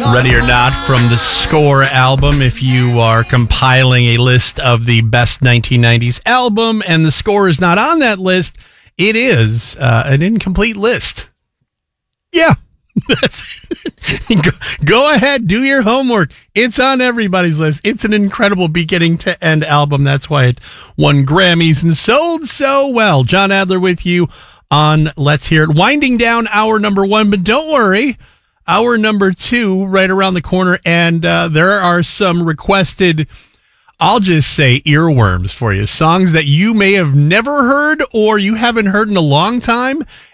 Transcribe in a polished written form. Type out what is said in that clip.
Ready or Not from the Score album. If you are compiling a list of the best 1990s album and the Score is not on that list, it is an incomplete list. Yeah. Go ahead, do your homework. It's on everybody's list. It's an incredible beginning to end album. That's why it won Grammys and sold so well. John Adler with you on Let's Hear It. Winding down hour number one, but don't worry. Hour number two, right around the corner, and there are some requested, I'll just say, earworms for you. Songs that you may have never heard or you haven't heard in a long time,